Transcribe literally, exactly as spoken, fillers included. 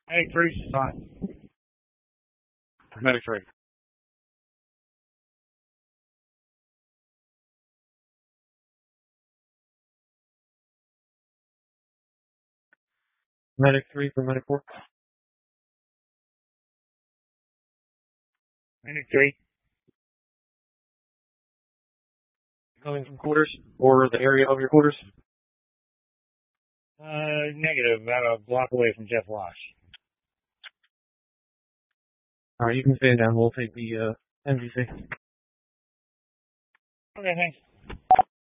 Medic three, fine. Medic three. Medic three for Medic four. Medic three. Coming from quarters or the area of your quarters? Uh, negative, about a block away from Jeff Wash. Alright, you can stand down. We'll take the uh, M V C. Okay, thanks.